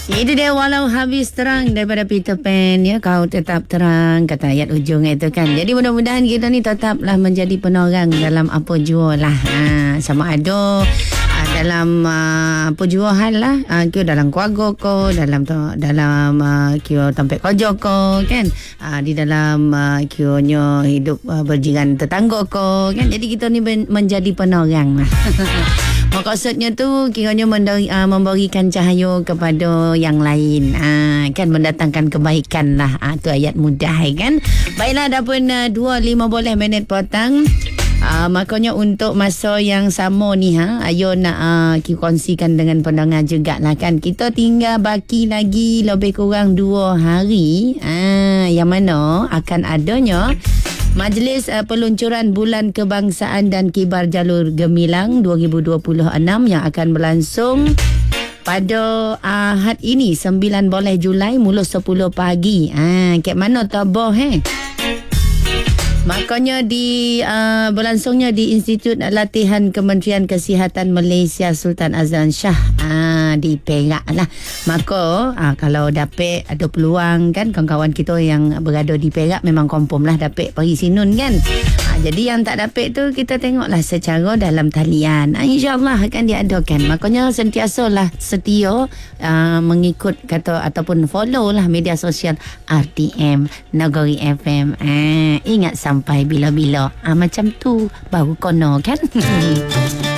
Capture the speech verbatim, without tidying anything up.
Itu dia, walau habis terang daripada Peter Pan, ya, kau tetap terang, kata ayat ujung itu kan. Jadi mudah-mudahan kita ni tetaplah menjadi penorang dalam apa jua lah. Ha, sama ada ha, dalam uh, apa jua hal lah. Ha, kira dalam keluarga ko, dalam dalam uh, kira tempat kerja ko kan. Ha, di dalam uh, kiranya hidup uh, berjiran tetangga ko kan. Jadi kita ni ben, menjadi penorang lah. Maksudnya tu kiranya memberi, uh, memberikan cahaya kepada yang lain, uh, kan, mendatangkan kebaikan lah. Uh, tu ayat mudah kan. Baiklah, dah pun uh, dua lima boleh minit petang. Uh, makanya untuk masa yang sama ni, ha, ayo nak uh, kongsikan dengan pendengar jugalah kan. Kita tinggal baki lagi lebih kurang dua hari, uh, yang mana akan adanya Majlis uh, Peluncuran Bulan Kebangsaan dan Kibar Jalur Gemilang dua ribu dua puluh enam yang akan berlangsung pada Ahad ini sembilan boleh Julai mula sepuluh pagi. Ah, kat mana tabah eh? Makanya di uh, berlangsungnya di Institut Latihan Kementerian Kesihatan Malaysia Sultan Azlan Shah, uh, di Perak lah. Maka uh, kalau dapat ada peluang kan, kawan-kawan kita yang berada di Perak memang confirm lah dapat pergi sinun kan. Uh, jadi yang tak dapat tu kita tengoklah secara dalam talian. Uh, InsyaAllah akan diadakan. Makanya sentiasalah setia uh, mengikut kata ataupun follow lah media sosial R T M Negeri F M. Uh, ingat sampai bila-bila. Ah, macam tu baru kono kan.